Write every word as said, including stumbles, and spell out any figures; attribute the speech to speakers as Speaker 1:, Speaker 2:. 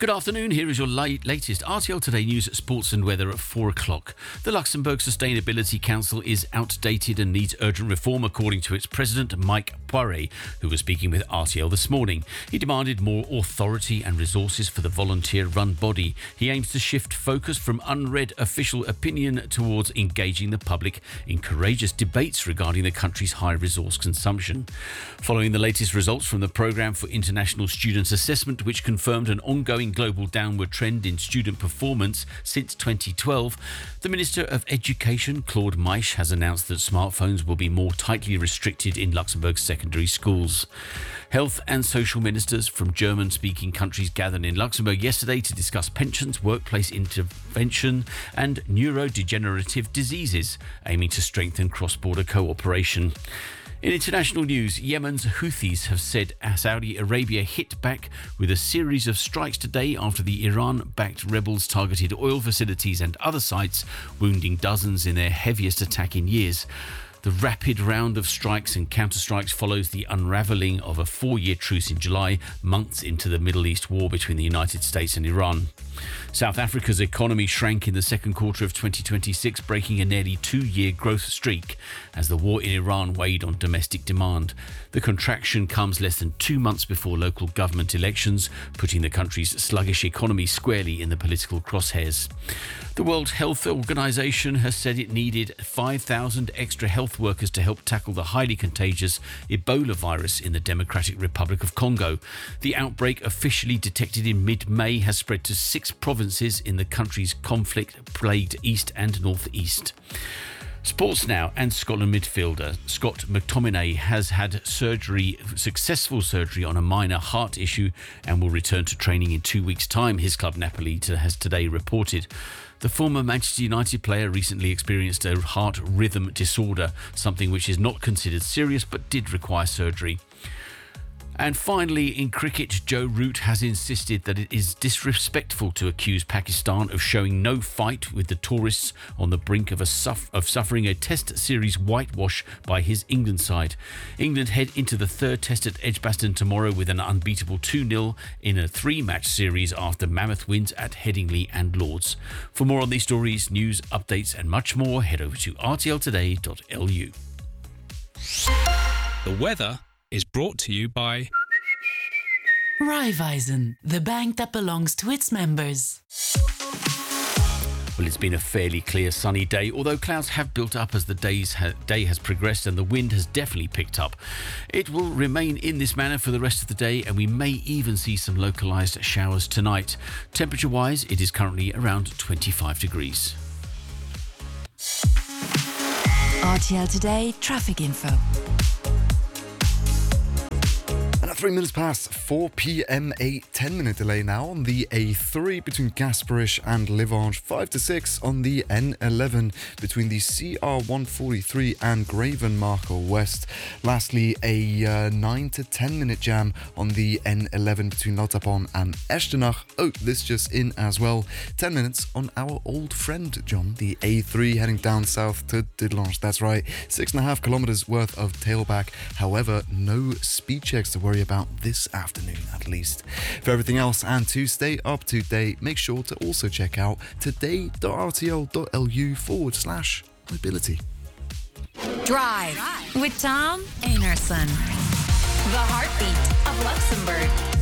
Speaker 1: Good afternoon. Here is your late, latest R T L Today news, sports and weather at four o'clock. The Luxembourg Sustainability Council is outdated and needs urgent reform, according to its president, Mike Poiré, who was speaking with R T L this morning. He demanded more authority and resources for the volunteer-run body. He aims to shift focus from unread official opinion towards engaging the public in courageous debates regarding the country's high resource consumption. Following the latest results from the Programme for International Students Assessment, which confirmed an ongoing global downward trend in student performance since twenty twelve, the Minister of Education, Claude Meisch, has announced that smartphones will be more tightly restricted in Luxembourg's secondary schools. Health and social ministers from German-speaking countries gathered in Luxembourg yesterday to discuss pensions, workplace intervention and neurodegenerative diseases, aiming to strengthen cross-border cooperation. In international news, Yemen's Houthis have said Saudi Arabia hit back with a series of strikes today after the Iran-backed rebels targeted oil facilities and other sites, wounding dozens in their heaviest attack in years. The rapid round of strikes and counterstrikes follows the unravelling of a four-year truce in July, months into the Middle East war between the United States and Iran. South Africa's economy shrank in the second quarter of twenty twenty-six, breaking a nearly two-year growth streak as the war in Iran weighed on domestic demand. The contraction comes less than two months before local government elections, putting the country's sluggish economy squarely in the political crosshairs. The World Health Organization has said it needed five thousand extra health workers to help tackle the highly contagious Ebola virus in the Democratic Republic of Congo. The outbreak, officially detected in mid-May, has spread to six provinces in the country's conflict-plagued east and northeast. Sports now, and Scotland midfielder Scott McTominay has had surgery, successful surgery on a minor heart issue and will return to training in two weeks' time, his club Napoli has today reported. The former Manchester United player recently experienced a heart rhythm disorder, something which is not considered serious but did require surgery. And finally, in cricket, Joe Root has insisted that it is disrespectful to accuse Pakistan of showing no fight with the tourists on the brink of a suff- of suffering a Test series whitewash by his England side. England head into the third Test at Edgbaston tomorrow with an unbeatable two nil in a three-match series after mammoth wins at Headingley and Lords. For more on these stories, news, updates and much more, head over to r t l today dot l u.
Speaker 2: The weather is brought to you by
Speaker 3: Raiffeisen, the bank that belongs to its members.
Speaker 1: Well, it's been a fairly clear sunny day, although clouds have built up as the day's ha- day has progressed and the wind has definitely picked up. It will remain in this manner for the rest of the day, and we may even see some localised showers tonight. Temperature-wise, it is currently around twenty-five degrees.
Speaker 3: R T L Today traffic info.
Speaker 4: Three minutes past four p.m, a ten-minute delay now on the A three between Gasperish and Livange, five to six on the N eleven between the C R one forty-three and Gravenmarker West. Lastly, a uh, nine to ten-minute jam on the N eleven between Nottapon and Echternach. Oh, this just in as well. ten minutes on our old friend, John, the A three heading down south to Didelange. That's right, six and a half kilometres worth of tailback. However, no speed checks to worry about. About this afternoon at least. For everything else and to stay up to date, make sure to also check out today.rtl.lu forward slash mobility.
Speaker 5: Drive with Tom Einarson. The heartbeat of Luxembourg.